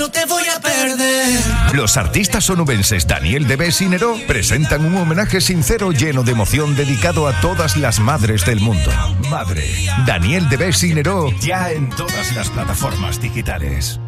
No te voy a perder. Los artistas onubenses Daniel Deves y Neró presentan un homenaje sincero lleno de emoción dedicado a todas las madres del mundo. Madre, Daniel Deves y Neró, ya en todas las plataformas digitales.